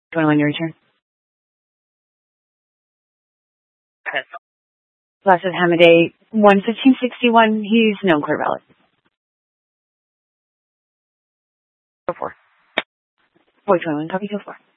21, your return. Pass. Last of Hamaday, 11561. He's known clear valid. Go for. Boy 21, copy 2-4.